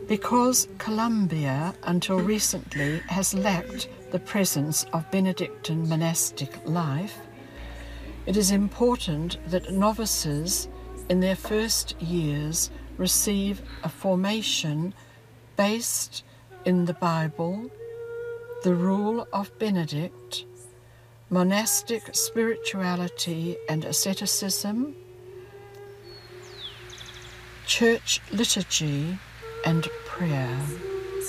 Because Colombia, until recently, has lacked the presence of Benedictine monastic life, it is important that novices in their first years receive a formation based in the Bible, the Rule of Benedict, monastic spirituality and asceticism, church liturgy and prayer.